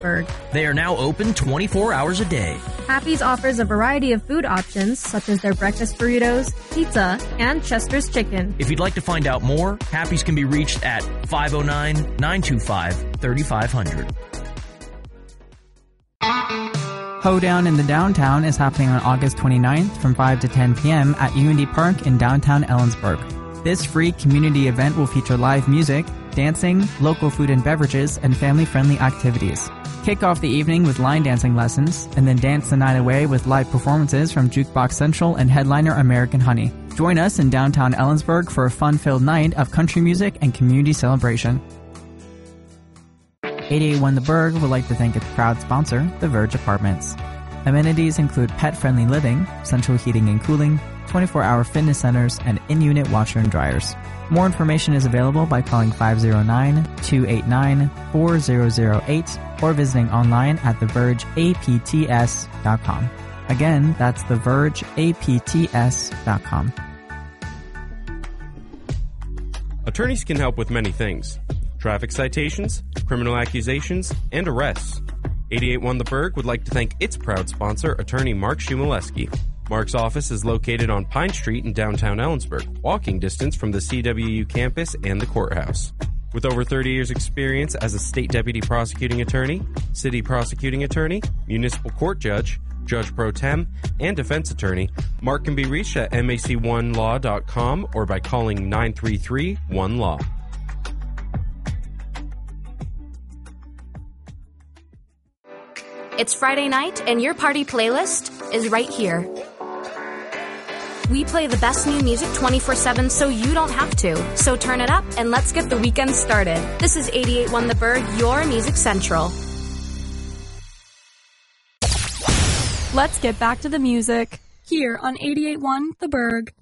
Ellensburg. They are now open 24 hours a day. Happy's offers a variety of food options, such as their breakfast burritos, pizza, and Chester's chicken. If you'd like to find out more, Happy's can be reached at 509-925-3500. Hoedown in the Downtown is happening on August 29th from 5 to 10 p.m. at UND Park in downtown Ellensburg. This free community event will feature live music, dancing, local food and beverages, and family-friendly activities. Kick off the evening with line dancing lessons, and then dance the night away with live performances from Jukebox Central and headliner American Honey. Join us in downtown Ellensburg for a fun-filled night of country music and community celebration. 881 The Berg would like to thank its proud sponsor, The Verge Apartments. Amenities include pet-friendly living, central heating and cooling, 24-hour fitness centers, and in-unit washer and dryers. More information is available by calling 509-289-4008 or visiting online at thevergeapts.com. Again, that's thevergeapts.com. Attorneys can help with many things: traffic citations, criminal accusations, and arrests. 881 The Berg would like to thank its proud sponsor, attorney Mark Shumalewski. Mark's office is located on Pine Street in downtown Ellensburg, walking distance from the CWU campus and the courthouse. With over 30 years' experience as a state deputy prosecuting attorney, city prosecuting attorney, municipal court judge, judge pro tem, and defense attorney, Mark can be reached at mac1law.com or by calling 933-1-LAW. It's Friday night, and your party playlist is right here. We play the best new music 24/7 so you don't have to. So turn it up, and let's get the weekend started. This is 88.1 The Berg, your Music Central. Let's get back to the music here on 88.1 The Berg.